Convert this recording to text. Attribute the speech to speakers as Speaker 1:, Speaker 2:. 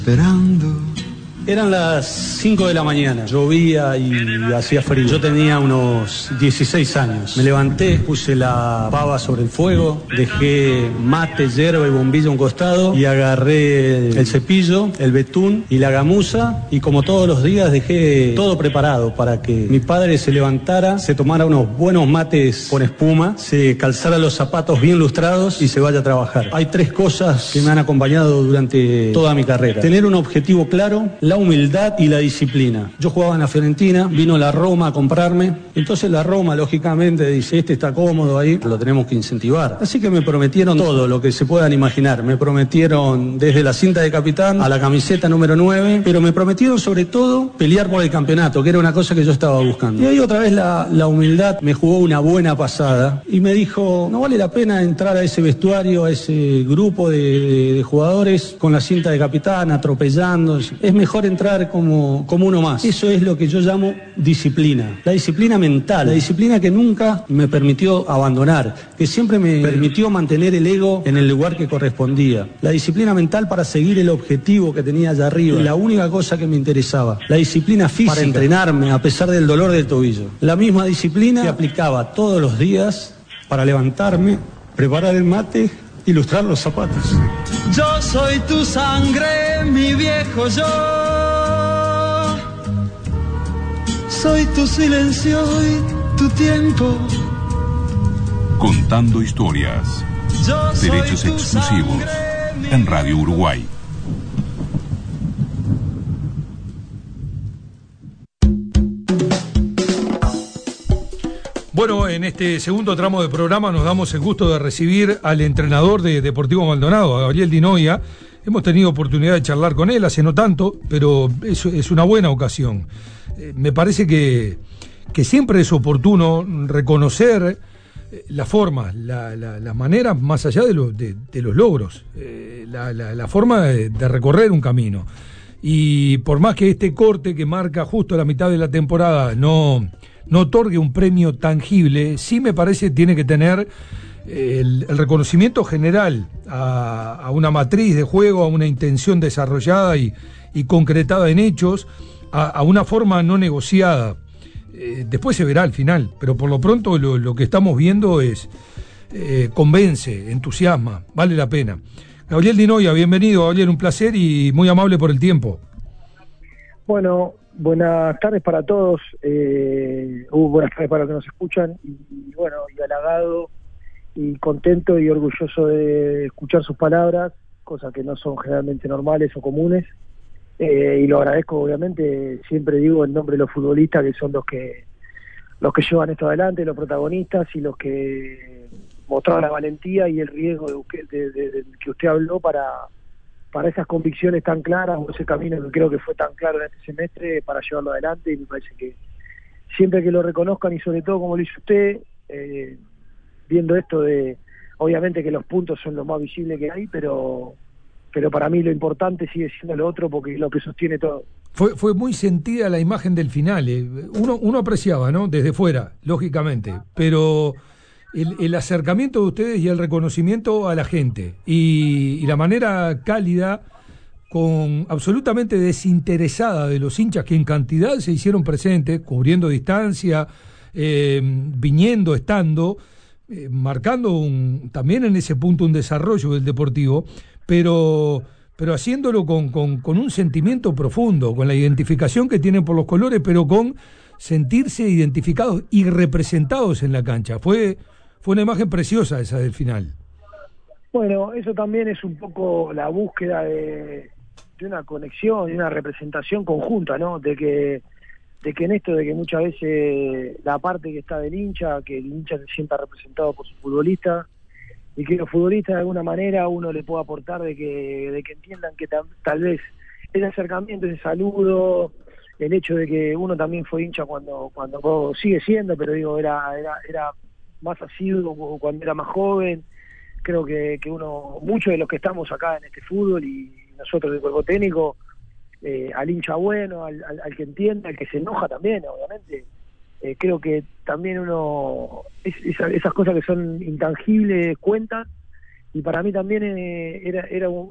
Speaker 1: Esperando.
Speaker 2: Eran las 5 de la mañana, llovía y hacía frío. Yo tenía unos 16 años. Me levanté, puse la pava sobre el fuego, dejé mate, hierba y bombilla a un costado y agarré el cepillo, el betún y la gamuza, y como todos los días dejé todo preparado para que mi padre se levantara, se tomara unos buenos mates con espuma, se calzara los zapatos bien lustrados y se vaya a trabajar. Hay 3 cosas que me han acompañado durante toda mi carrera: tener un objetivo claro, la humildad y la disciplina. Yo jugaba en la Fiorentina, vino la Roma a comprarme, entonces la Roma lógicamente dice: este está cómodo ahí, lo tenemos que incentivar. Así que me prometieron todo lo que se puedan imaginar. Me prometieron desde la cinta de capitán a la camiseta número 9, pero me prometieron sobre todo pelear por el campeonato, que era una cosa que yo estaba buscando. Y ahí otra vez la humildad me jugó una buena pasada y me dijo: no vale la pena entrar a ese vestuario, a ese grupo de jugadores con la cinta de capitán, atropellando. Es mejor entrar como uno más. Eso es lo que yo llamo disciplina. La disciplina mental, la disciplina que nunca me permitió abandonar, que siempre me permitió mantener el ego en el lugar que correspondía. La disciplina mental para seguir el objetivo que tenía allá arriba, la única cosa que me interesaba. La disciplina física para entrenarme a pesar del dolor del tobillo. La misma disciplina que aplicaba todos los días para levantarme, preparar el mate, ilustrar los zapatos.
Speaker 1: Yo soy tu sangre, mi viejo yo. Soy tu silencio y tu tiempo.
Speaker 3: Contando historias. Derechos exclusivos en Radio Uruguay.
Speaker 4: Bueno, en este segundo tramo del programa nos damos el gusto de recibir al entrenador de Deportivo Maldonado, a Gabriel Di Noia. Hemos tenido oportunidad de charlar con él hace no tanto, pero es una buena ocasión. Me parece que siempre es oportuno reconocer las formas, las maneras más allá de los logros, la forma de recorrer un camino. Y por más que este corte que marca justo la mitad de la temporada no otorgue un premio tangible, sí me parece tiene que tener el reconocimiento general a una matriz de juego, a una intención desarrollada y concretada en hechos, a una forma no negociada. Después se verá al final, pero por lo pronto lo que estamos viendo es convence, entusiasma, vale la pena. Gabriel Di Noia, bienvenido. Gabriel, un placer y muy amable por el tiempo.
Speaker 5: Bueno, buenas tardes para todos, buenas tardes para los que nos escuchan, y bueno, y halagado y contento y orgulloso de escuchar sus palabras, cosas que no son generalmente normales o comunes, y lo agradezco obviamente, siempre digo en nombre de los futbolistas, que son los que llevan esto adelante, los protagonistas y los que mostraron la valentía y el riesgo de que usted habló para esas convicciones tan claras, o ese camino que creo que fue tan claro en este semestre, para llevarlo adelante. Y me parece que siempre que lo reconozcan, y sobre todo como lo hizo usted, viendo esto de, obviamente que los puntos son lo más visible que hay, pero para mí lo importante sigue siendo lo otro, porque es lo que sostiene todo.
Speaker 4: Fue muy sentida la imagen del final, uno apreciaba, ¿no?, desde fuera, lógicamente, pero el acercamiento de ustedes y el reconocimiento a la gente y la manera cálida, con absolutamente desinteresada de los hinchas que en cantidad se hicieron presentes, cubriendo distancia, viniendo, estando, marcando también en ese punto un desarrollo del Deportivo, pero haciéndolo con un sentimiento profundo, con la identificación que tienen por los colores, pero con sentirse identificados y representados en la cancha. Fue una imagen preciosa esa del final.
Speaker 5: Bueno, eso también es un poco la búsqueda de una conexión y una representación conjunta, ¿no? De que en esto de que muchas veces la parte que está del hincha, que el hincha se sienta representado por su futbolista, y que los futbolistas de alguna manera uno le pueda aportar de que entiendan que tal vez ese acercamiento, ese saludo, el hecho de que uno también fue hincha cuando sigue siendo, pero digo, era más asiduo cuando era más joven. Creo que muchos de los que estamos acá en este fútbol, y nosotros del cuerpo técnico, al hincha bueno, al que entienda, al que se enoja también, obviamente, creo que también esas cosas que son intangibles cuentan, y para mí también era